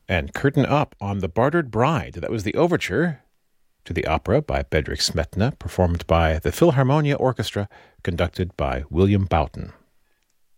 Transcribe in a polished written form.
And Curtain Up on The Bartered Bride. That was the overture to the opera by Bedřich Smetana, performed by the Philharmonia Orchestra, conducted by William Boughton.